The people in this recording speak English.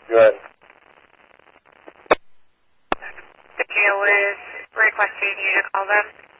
Good. The jail is requesting you to call them.